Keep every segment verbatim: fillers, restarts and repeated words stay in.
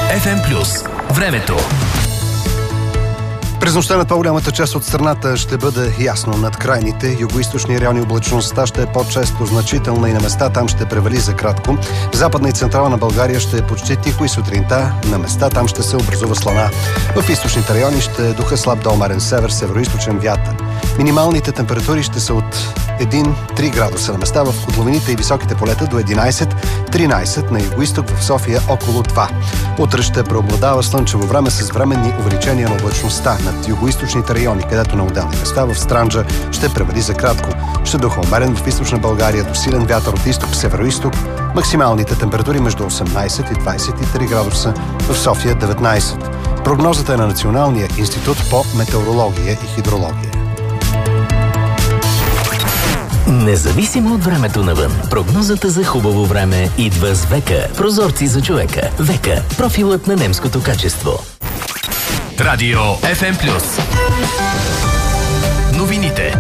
Еф Ем плюс. Времето. През нощта над по-голямата част от страната ще бъде ясно. Над крайните югоизточни райони облачността ще е по-често значителна и на места там ще превали за кратко. В западна и централна България ще е почти тихо и сутринта на места там ще се образува слана. В източните райони ще е духа слаб до умерен север, североизточен вятър. Минималните температури ще са от един до три градуса на места в котловините и високите полета до единайсет до тринайсет, на югоизток в София около два. Утре ще преобладава слънчево време с временни увеличения на облачността над югоизточните райони, където на отделни места в Странджа ще превали за кратко. Ще духа умерен в източна България до силен вятър от изток, североизток. Максималните температури между осемнайсет и двайсет и три градуса, в София деветнайсет. Прогнозата е на Националния институт по метеорология и хидрология. Независимо от времето навън, прогнозата за хубаво време идва с Века. Прозорци за човека. Века. Профилът на немското качество. Радио Еф Ем плюс. Новините.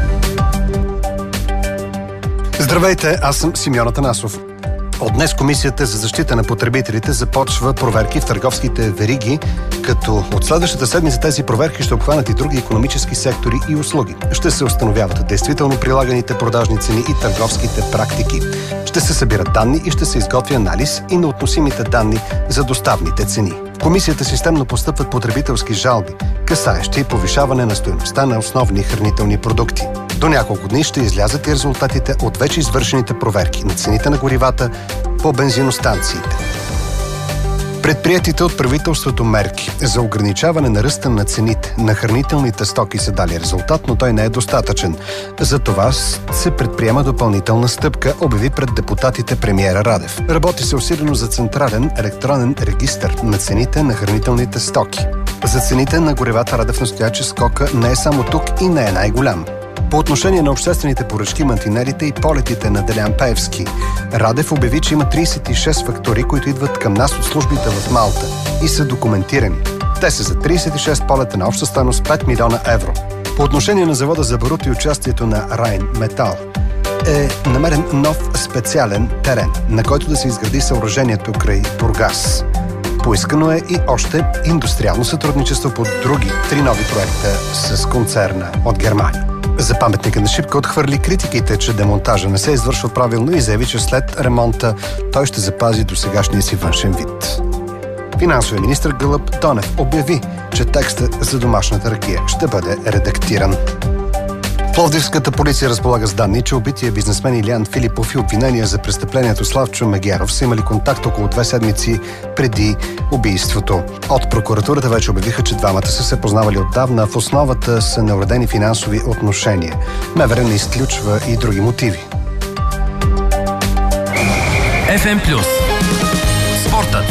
Здравейте, аз съм Симеон Атанасов. От днес Комисията за защита на потребителите започва проверки в търговските вериги, като от следващата седмица тези проверки ще обхванат и други икономически сектори и услуги. Ще се установяват действително прилаганите продажни цени и търговските практики. Ще се събират данни и ще се изготвя анализ и на относимите данни за доставните цени. В Комисията системно постъпват потребителски жалби, касаещи повишаване на стойността на основни хранителни продукти. До няколко дни ще излязат и резултатите от вече извършените проверки на цените на горивата по бензиностанциите. Предприетите от правителството мерки за ограничаване на ръста на цените на хранителните стоки са дали резултат, но той не е достатъчен. Затова се предприема допълнителна стъпка, обяви пред депутатите премиера Радев. Работи се усилено за централен електронен регистър на цените на хранителните стоки. За цените на горивата Радев настоя, че скока не е само тук и не е най-голям. По отношение на обществените поръчки, мантинелите и полетите на Делян Пеевски, Радев обяви, че има трийсет и шест фактури, които идват към нас от службите в Малта и са документирани. Те са за трийсет и шест полета на обща стойност пет милиона евро. По отношение на завода за барут и участието на Райн Метал е намерен нов специален терен, на който да се изгради съоръжението край Бургас. Поискано е и още индустриално сътрудничество по други три нови проекта с концерна от Германия. За паметника на Шипка отхвърли критиките, че демонтажа не се извършва правилно и заяви, че след ремонта той ще запази досегашния си външен вид. Финансовият министър Гълъб Донев обяви, че текстът за домашната ракия ще бъде редактиран. Пловдивската полиция разполага с данни, че убития бизнесмен Илиян Филипов и обвинения за престъплението Славчо Мегеров са имали контакт около две седмици преди убийството. От прокуратурата вече обявиха, че двамата са се познавали отдавна, в основата са неуредени финансови отношения. МВР не изключва и други мотиви. Еф Ем плюс. Спортът.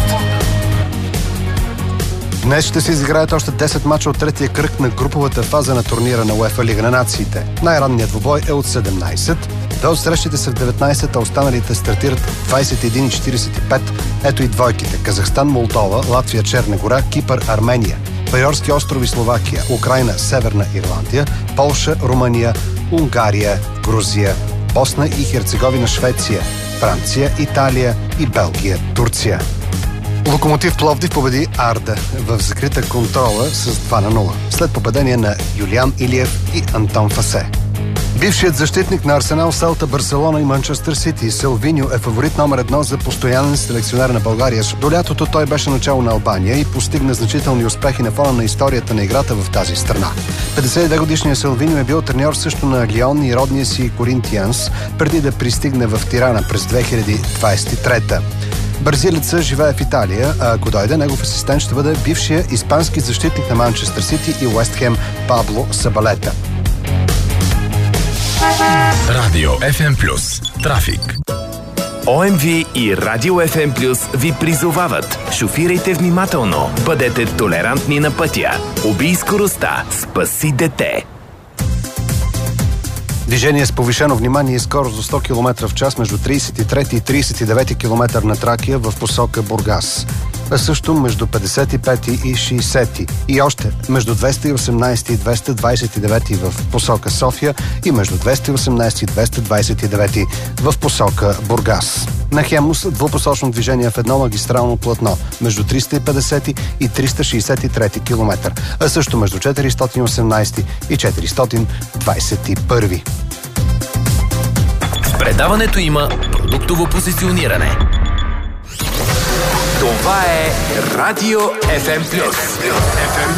Днес ще се изиграят още десет мача от третия кръг на груповата фаза на турнира на УЕФА Лига на нациите. Най-ранният двубой е от седемнайсет. Две от срещите са в деветнайсет, а останалите стартират в двайсет и един и четирийсет и пет. Ето и двойките. Казахстан, Молдова, Латвия, Черна гора, Кипър, Армения, Файорски острови, Словакия, Украйна, Северна Ирландия, Полша, Румъния, Унгария, Грузия, Босна и Херцеговина, Швеция, Франция, Италия и Белгия, Турция. Локомотив Пловдив победи Арда в закрита контрола с два на нула, след победение на Юлиан Илиев и Антон Фасе. Бившият защитник на Арсенал, Селта, Барселона и Манчестър Сити, Силвиньо е фаворит номер едно за постоянен селекционер на България. До лятото той беше начало на Албания и постигна значителни успехи на фона на историята на играта в тази страна. петдесет и две годишният Силвиньо е бил треньор също на Лион и родния си Коринтианс, преди да пристигне в Тирана през две хиляди двайсет и трета. Бразилецът живее в Италия, а ако дойде, негов асистент ще бъде бившия испански защитник на Манчестър Сити и Уест Хем Пабло Сабалета. Радио Еф Ем плюс. Трафик. О Ем Ви и Радио Еф Ем плюс ви призовават. Шофирайте внимателно. Бъдете толерантни на пътя. Убий скоростта. Спаси дете. Движение с повишено внимание и скорост до сто километра в час между трийсет и трети и трийсет и девети километър на Тракия в посока Бургас. а също между петдесет и пети и шейсети. И още между двеста и осемнадесети и двеста двадесет и девети в посока София и между двеста и осемнадесети и двеста двадесет и девети в посока Бургас. На Хемус двупосочно движение в едно магистрално платно между триста и петдесети и триста шейсет и трети километър, а също между четиристотин и осемнадесети и четиристотин двадесет и първи. В предаването има продуктово позициониране. Това е Радио еф ем Плюс.